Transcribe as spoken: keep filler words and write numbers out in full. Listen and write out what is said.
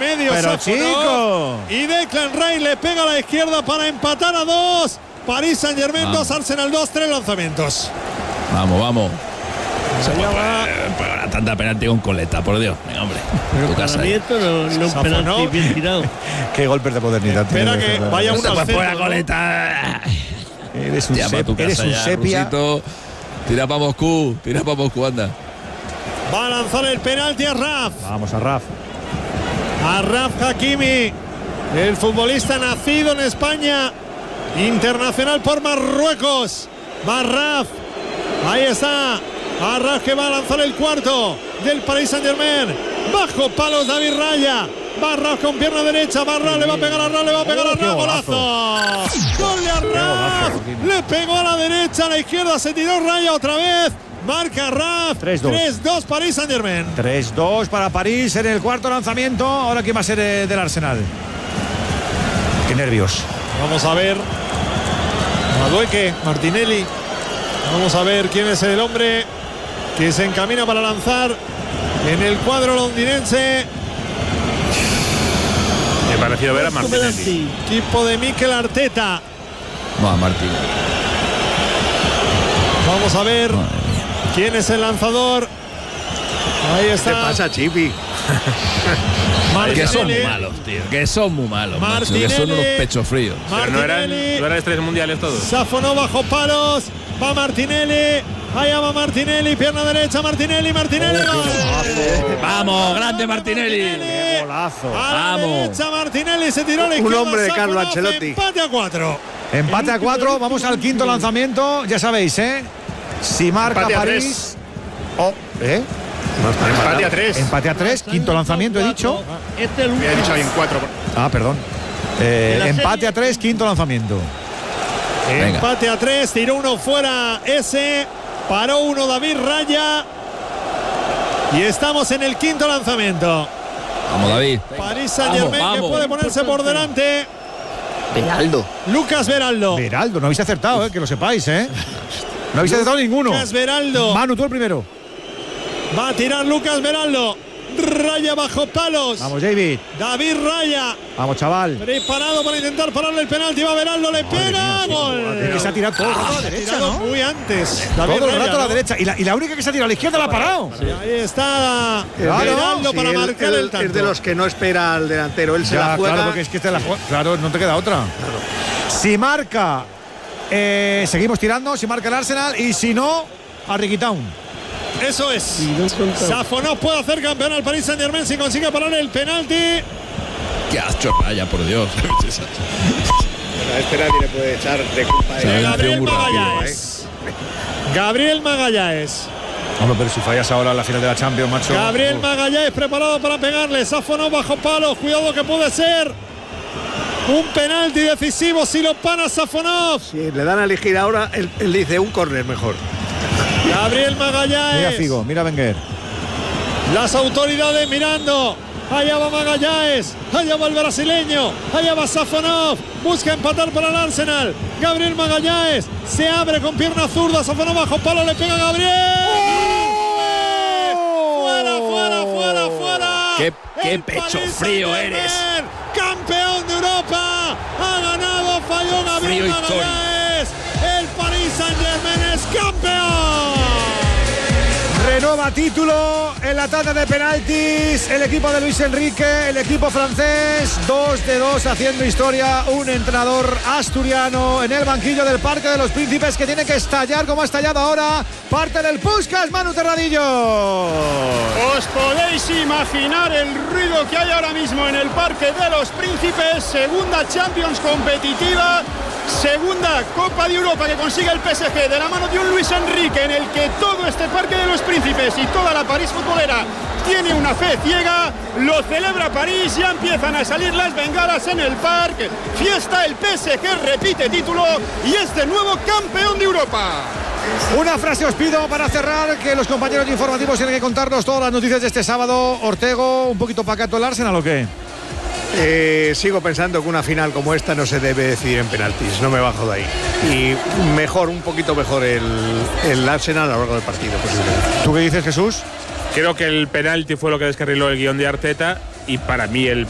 medio. Pero chico. Y Declan Rice le pega a la izquierda para empatar a dos. Paris Saint-Germain dos, Arsenal dos, tres lanzamientos. Vamos, vamos. Se puede poner tanta penalti con coleta, por Dios. Venga, hombre. Pero tu para casa. mí esto no, no es penalti bien tirado. Qué golpes de modernidad. Espera que vaya un Pues centro, la ¿no? coleta. Eres un, Tira para tu sep eres casa un ya, sepia. Rusito. Tira para Moscú. Tira para Moscú, anda. Va a lanzar el penalti a Raf. Vamos a Raf. A Raf Hakimi, el futbolista nacido en España, internacional por Marruecos. Va Raf. Ahí está. A Raf que va a lanzar el cuarto del Paris Saint-Germain. Bajo palos David Raya. Va Raf con pierna derecha. Va Raf, le va a pegar a Raf, le va a pegar a Raf. Golazo. Gol de Raf. Le pegó a la derecha, a la izquierda. Se tiró Raya otra vez. Marca Raf. tres dos. tres dos Paris Saint-Germain. tres dos para París en el cuarto lanzamiento. Ahora quién va a ser eh, del Arsenal. Qué nervios. Vamos a ver. Madueque, Martinelli. Vamos a ver quién es el hombre que se encamina para lanzar en el cuadro londinense. Me ha parecido ver a Martinelli. Equipo de Mikel Arteta. Va, Martín. Vamos a ver quién es el lanzador. Ahí está. ¿Qué pasa, Chipi? Que son muy Martinelli. malos, tío. Que son muy malos, macho, Martinelli. que son unos pechos fríos. Pero no eran, Martinelli. no eran estrellas mundiales todos. Safonó bajo palos. Va Martinelli. Allá va Martinelli. Pierna derecha. Martinelli. Martinelli. Gol. Vamos, grande Martinelli. Qué golazo. A la Vamos. derecha Martinelli se tiró a la Un izquierda. hombre de Carlo Safonov, Ancelotti. Empate a cuatro. Empate a cuatro. Vamos al quinto lanzamiento. Ya sabéis, ¿eh? Si marca Empate a París. Oh, ¿eh? Empate a tres. Empate a tres. Quinto lanzamiento, he dicho. Este es el Me ha dicho último. bien cuatro. Ah, perdón. Eh, En la empate serie- a tres. Quinto lanzamiento. Venga. Empate a tres. Tiró uno fuera ese. Paró uno David Raya. Y estamos en el quinto lanzamiento. Vamos, David. París Saint-Germain Vamos, que vamos. puede ponerse por delante. Beraldo. Lucas Beraldo. Beraldo, no habéis acertado, ¿eh? Que lo sepáis, ¿eh? No habéis acertado ninguno. Lucas Beraldo. Manu, tú el primero. Va a tirar Lucas Beraldo. Raya bajo palos. Vamos, David. David Raya. Vamos, chaval. Preparado para intentar pararle el penalti. Va Beraldo, le pega. Gol. Es que se ha tirado todo el rato a la Ha derecha, tirado ¿no? muy antes. David Todo el Raya, rato a la ¿no? derecha. Y la, y la única que se ha tirado a la izquierda la ha parado. Ahí está Claro, Beraldo Sí, para él- marcar él el tanto. es de los que no espera al delantero. Él se Ya, la juega. claro, porque es que te la jue- claro, no te queda otra. Si marca, eh, seguimos tirando. Si marca el Arsenal. Y si no, a Ricky Town. Eso es. Y no contaba. Safonov puede hacer campeón al Paris Saint-Germain si consigue parar el penalti. Qué asco, Raya, por Dios. A este nadie le puede echar de culpa. Sí. ¿eh? Venga, Gabriel muy rápido, Magallanes. Gabriel Magallanes. Hombre, pero si fallas ahora en la final de la Champions, macho. Gabriel Uf. Magallanes preparado para pegarle. Safonov bajo palos. Cuidado que puede ser un penalti decisivo si lo para Safonov. Si le dan a elegir ahora, él, él dice un córner mejor. Gabriel Magallanes. Mira Figo, mira Wenger. Las autoridades mirando. Allá va Magallanes. Allá va el brasileño. Allá va Safonov. Busca empatar para el Arsenal. Gabriel Magallanes. Se abre con pierna zurda. Safonov bajo palo. Le pega a Gabriel. Fuera, fuera, fuera, fuera. Qué- qué El pecho Paris frío Saint-Germain, eres. Campeón de Europa. Ha ganado. Falló Gabriel Frío histórico. Magallanes. El Paris Saint-Germain es campeón. Renueva título en la tanda de penaltis. El equipo de Luis Enrique, el equipo francés, dos de dos haciendo historia. Un entrenador asturiano en el banquillo del Parque de los Príncipes que tiene que estallar como ha estallado ahora. Parte del Puskás, Manu Terradillo. Os podéis imaginar el ruido que hay ahora mismo en el Parque de los Príncipes. Segunda Champions competitiva, segunda Copa de Europa que consigue el P S G de la mano de un Luis Enrique en el que todo este Parque de los Príncipes y toda la París futbolera tiene una fe ciega. Lo celebra París, ya empiezan a salir las bengalas en el parque. Fiesta, el P S G repite título y es de nuevo campeón de Europa. Una frase os pido para cerrar, que los compañeros de informativos tienen que contarnos todas las noticias de este sábado. Ortego, ¿un poquito pacato el Arsenal o qué? Eh, sigo pensando que una final como esta no se debe decidir en penaltis, no me bajo de ahí. Y mejor, un poquito mejor el, el Arsenal a lo largo del partido, posiblemente. ¿Tú qué dices, Jesús? Creo que el penalti fue lo que descarriló el guión de Arteta y para mí el